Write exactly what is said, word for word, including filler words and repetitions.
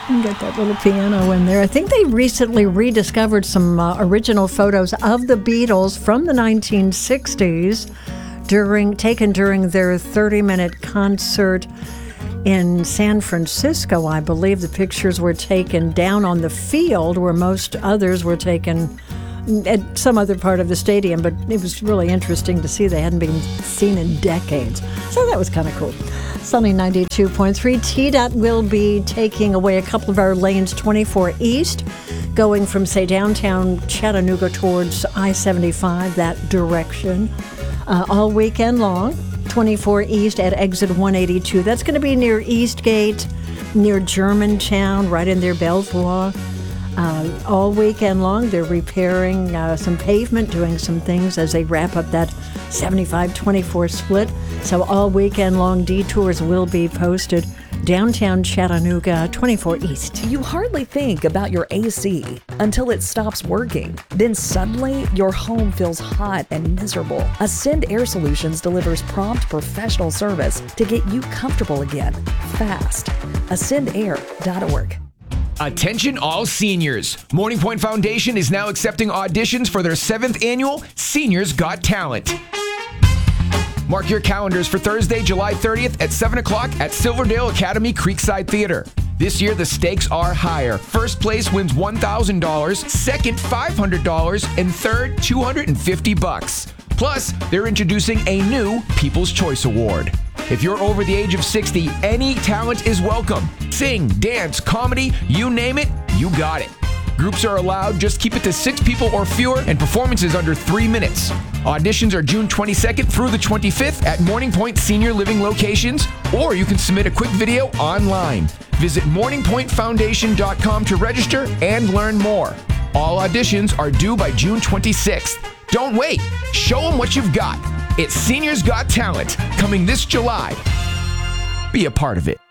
And get that little piano in there. I think they recently rediscovered some uh, original photos of the Beatles from the nineteen sixties, during taken during their thirty-minute concert in San Francisco. I believe the pictures were taken down on the field where most others were taken at some other part of the stadium, but it was really interesting to see. They hadn't been seen in decades. So that was kind of cool. Sunny ninety-two point three. T DOT will be taking away a couple of our lanes, twenty-four East, going from, say, downtown Chattanooga towards I seventy-five, that direction, uh, all weekend long. twenty-four East at exit one eighty-two. That's going to be near Eastgate, near Germantown, right in their Belvoir. Uh, all weekend long, they're repairing uh, some pavement, doing some things as they wrap up that seventy-five twenty-four split. So all weekend long detours will be posted. Downtown Chattanooga, twenty-four East. You hardly think about your A C until it stops working. Then suddenly, your home feels hot and miserable. Ascend Air Solutions delivers prompt professional service to get you comfortable again, fast. ascend air dot org. Attention all seniors. Morning Point Foundation is now accepting auditions for their seventh annual Seniors Got Talent. Mark your calendars for Thursday, July thirtieth at seven o'clock at Silverdale Academy Creekside Theater. This year, the stakes are higher. First place wins one thousand dollars, second five hundred dollars, and third two hundred fifty bucks. Plus, they're introducing a new People's Choice Award. If you're over the age of sixty, any talent is welcome. Sing, dance, comedy, you name it, you got it. Groups are allowed, just keep it to six people or fewer, and performances under three minutes. Auditions are June twenty-second through the twenty-fifth at Morning Point Senior Living locations, or you can submit a quick video online. Visit morning point foundation dot com to register and learn more. All auditions are due by June twenty-sixth. Don't wait. Show them what you've got. It's Seniors Got Talent, coming this July. Be a part of it.